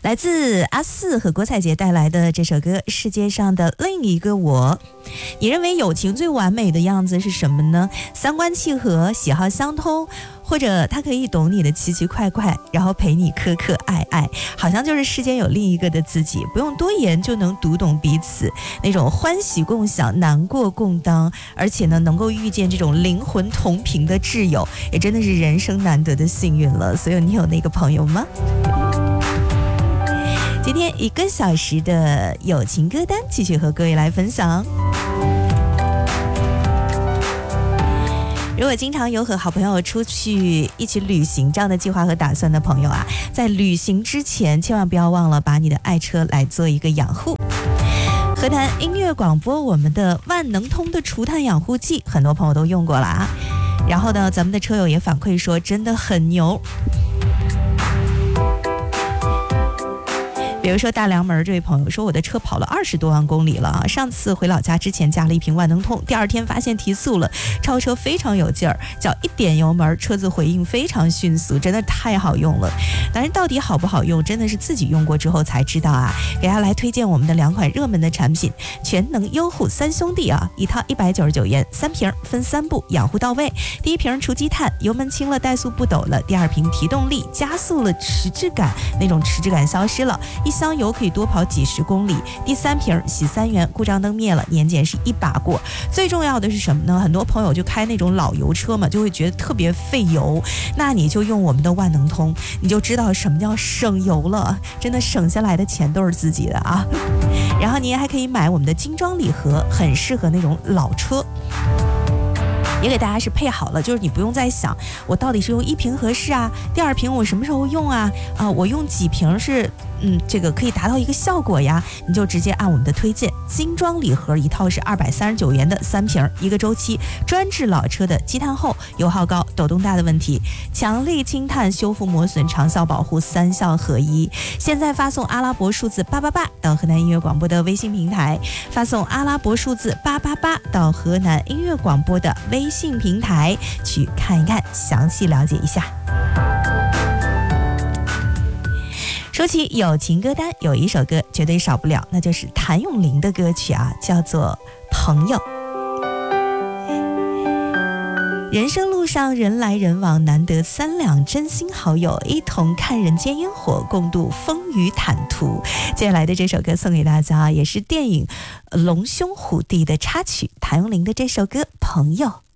来自阿四和郭采洁带来的这首歌《世界上的另一个我》。你认为友情最完美的样子是什么呢？三观契合，喜好相通，或者他可以懂你的奇奇怪怪，然后陪你可可爱爱，好像就是世间有另一个的自己，不用多言就能读懂彼此，那种欢喜共享，难过共当，而且呢能够遇见这种灵魂同频的挚友，也真的是人生难得的幸运了。所以你有那个朋友吗？今天1个小时的友情歌单继续和各位来分享。如果经常有和好朋友出去一起旅行这样的计划和打算的朋友啊，在旅行之前千万不要忘了把你的爱车来做一个养护。河南音乐广播我们的万能通的除碳养护剂，很多朋友都用过了啊。然后呢，咱们的车友也反馈说真的很牛。比如说大梁门这位朋友说，我的车跑了20多万公里了啊，上次回老家之前加了一瓶万能通，第2天发现提速了，超车非常有劲儿，脚一点油门，车子回应非常迅速，真的太好用了。但是到底好不好用，真的是自己用过之后才知道啊。给大家来推荐我们的2款热门的产品，全能优护3兄弟啊，一套199元，3瓶分3步，养护到位。第1瓶除积碳，油门轻了，怠速不抖了；第2瓶提动力，加速了，迟滞感，那种迟滞感消失了。1箱油可以多跑几十公里。第3瓶洗3元，故障灯灭了，年检是1把过。最重要的是什么呢？很多朋友就开那种老油车嘛，就会觉得特别费油，那你就用我们的万能通，你就知道什么叫省油了，真的省下来的钱都是自己的啊。然后你还可以买我们的精装礼盒，很适合那种老车。也给大家是配好了，就是你不用再想我到底是用1瓶合适啊，第2瓶我什么时候用啊，我用几瓶是这个可以达到一个效果呀，你就直接按我们的推荐，精装礼盒一套是239元的3瓶，1个周期，专治老车的积碳厚、油耗高、抖动大的问题，强力清碳修复磨损，长效保护，3效合一。现在发送阿拉伯数字888到河南音乐广播的微信平台，发送阿拉伯数字888到河南音乐广播的微信平台去看一看，详细了解一下。说起友情歌单，有一首歌绝对少不了，那就是谭咏麟的歌曲啊，叫做《朋友》。人生路上人来人往，难得3两真心好友，一同看人间烟火，共度风雨坦途。接下来的这首歌送给大家，也是电影《龙兄虎弟》的插曲，谭咏麟的这首歌《朋友》。